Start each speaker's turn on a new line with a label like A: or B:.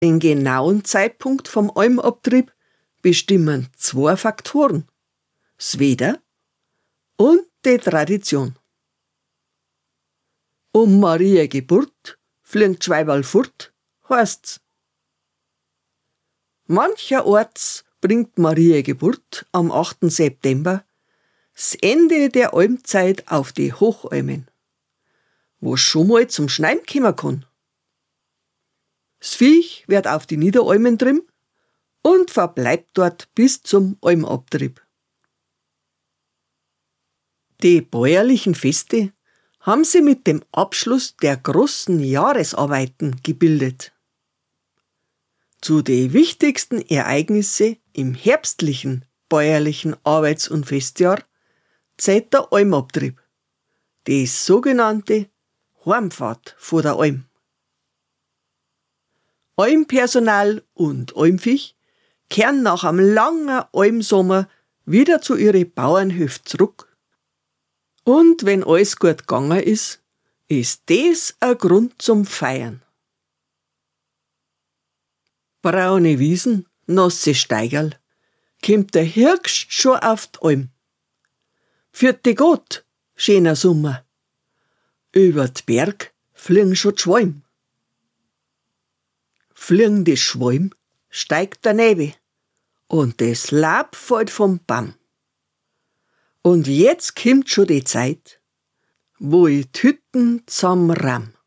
A: Den genauen Zeitpunkt vom Almabtrieb bestimmen 2 Faktoren: das Wetter und die Tradition. Um Maria Geburt fliegen die Schweiberl fort, heißt's. Mancherorts bringt Maria Geburt am 8. September das Ende der Almzeit auf die Hochalmen, wo schon mal zum Schneien kommen kann. Das Viech wird auf die Niederalmen trimmt und verbleibt dort bis zum Almabtrieb. Die bäuerlichen Feste haben sie mit dem Abschluss der großen Jahresarbeiten gebildet. Zu den wichtigsten Ereignissen im herbstlichen bäuerlichen Arbeits- und Festjahr zählt der Almabtrieb, die sogenannte Heimfahrt vor der Alm. Almpersonal und Almviech kehren nach einem langen Almsommer wieder zu ihren Bauernhöfen zurück. Und wenn alles gut gegangen ist das ein Grund zum Feiern. Braune Wiesen, nasse Steigerl, kommt der Hirgst schon auf die Alm. Vierte Gott, schöner Sommer. Über d Berg fliegen schon die Schwalm. Fliegen die Schwalm, steigt der Nebel und das Laub fällt vom Baum. Und jetzt kommt schon die Zeit, wo ich die Hütten zusammenramm.